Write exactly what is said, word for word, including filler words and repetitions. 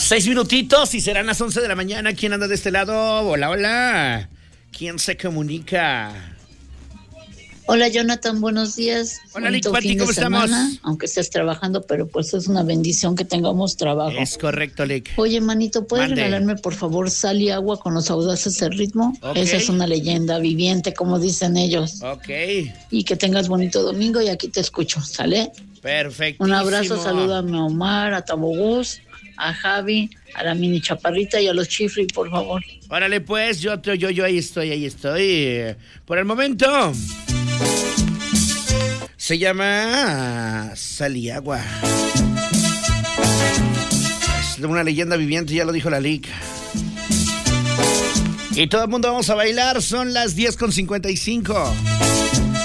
Seis minutitos y serán las once de la mañana. ¿Quién anda de este lado? Hola, hola. ¿Quién se comunica? Hola, Jonathan, buenos días. Hola, Lick Pati, ¿cómo estamos? Aunque estés trabajando, pero pues es una bendición que tengamos trabajo. Es correcto, Lick. Oye, manito, ¿puedes Mande. regalarme, por favor, sal y agua con los audaces del ritmo? Okay. Esa es una leyenda viviente, como dicen ellos. Ok. Y que tengas bonito domingo y aquí te escucho, ¿sale? Perfecto. Un abrazo, salúdame a Omar, a Tabogús, a Javi, a la mini chaparrita y a los chifri, por favor. Órale, pues, yo, yo, yo ahí estoy, ahí estoy. Por el momento... Se llama Sal y Agua. Es una leyenda viviente, ya lo dijo la Lick. Y todo el mundo vamos a bailar, son las diez con cincuenta y cinco.